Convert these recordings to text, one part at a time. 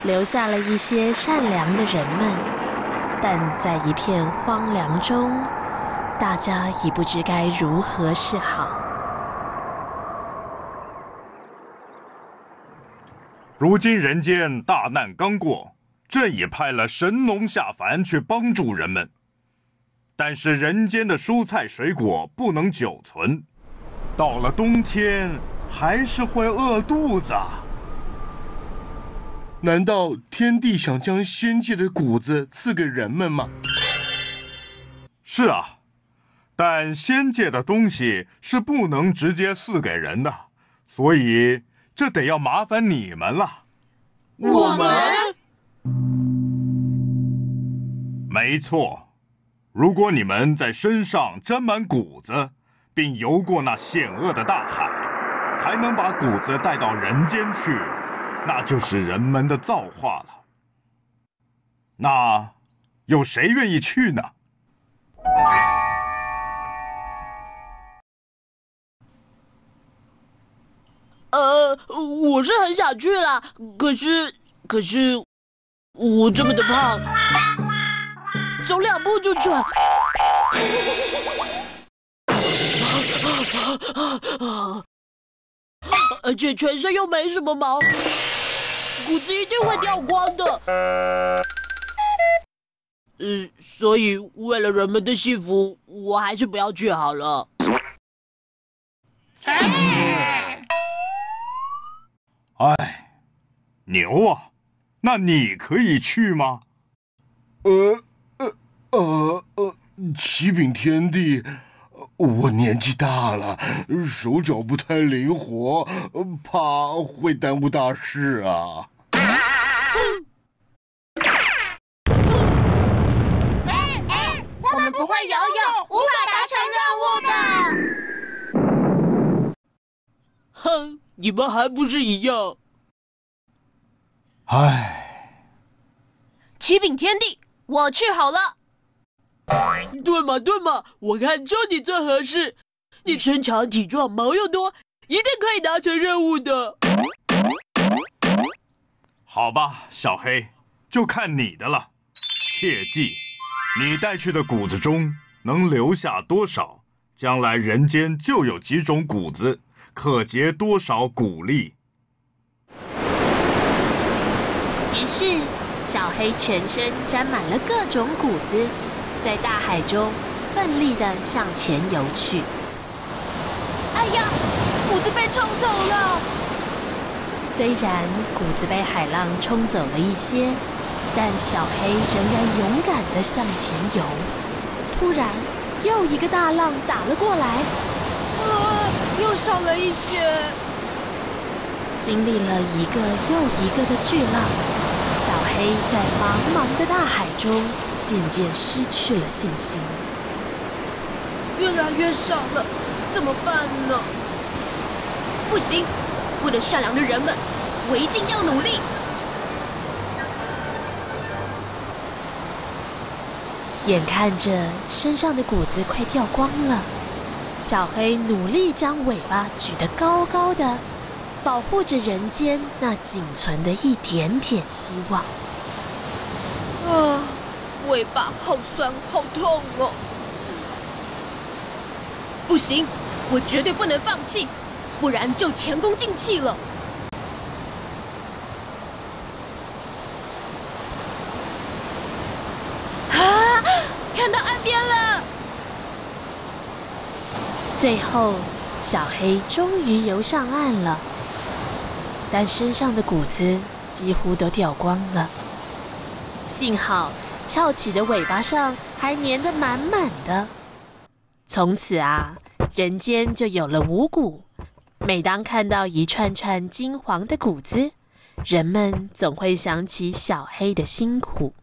留下了一些善良的人们，但在一片荒凉中，大家已不知该如何是好。 如今人间大难刚过，朕已派了神农下凡去帮助人们。但是人间的蔬菜水果不能久存，到了冬天还是会饿肚子啊。 难道天帝想将仙界的谷子赐给人们吗？ 是啊，但仙界的东西是不能直接赐给人的，所以这得要麻烦你们了。 我们？ 没错。如果你们在身上沾满谷子，并游过那险恶的大海，还能把谷子带到人间去，那就是人们的造化了。那有谁愿意去呢？ 我是很想去啦，可是我这么的胖。走2步就喘，而且全身又没什么毛，骨子一定会掉光的。所以为了人们的幸福，我还是不要去好了。 哎，牛啊，那你可以去吗？ 启禀天帝，我年纪大了，手脚不太灵活，怕会耽误大事啊。 我们不会游泳，无法达成任务的。 哼，你们还不是一样？ 唉， 启禀天帝，我去好了。 对嘛，我看就你最合适。你身强体壮，毛又多，一定可以达成任务的。 好吧，小黑，就看你的了。切记，你带去的谷子中能留下多少，将来人间就有几种谷子，可结多少谷粒。 于是，小黑全身沾满了各种谷子，在大海中奋力地向前游去。 哎呀，谷子被冲走了！ 虽然谷子被海浪冲走了一些，但小黑仍然勇敢地向前游。突然，又一个大浪打了过来， 又少了一些。 经历了一个又一个的巨浪，小黑在茫茫的大海中渐渐失去了信心。 越来越少了，怎么办呢？不行，为了善良的人们，我一定要努力。 眼看着身上的谷子快掉光了，小黑努力将尾巴举得高高的，保护着人间那仅存的一点点希望。 尾巴好酸好痛哦！不行，我绝对不能放弃，不然就前功尽弃了。看到岸边了！ 最后，小黑终于游上岸了，但身上的谷子几乎都掉光了。幸好翘起的尾巴上还粘得满满的。从此啊，人间就有了五谷。每当看到一串串金黄的谷子，人们总会想起小黑的辛苦。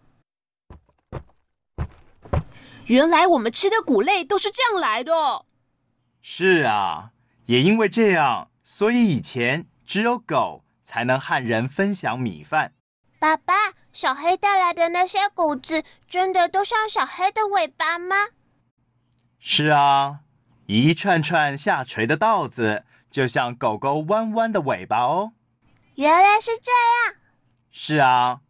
原来我们吃的谷类都是这样来的哦。 是啊，也因为这样，所以以前只有狗才能和人分享米饭。 爸爸，小黑带来的那些谷子，真的都像小黑的尾巴吗？ 是啊，一串串下垂的稻子，就像狗狗弯弯的尾巴哦。 原来是这样。 是啊，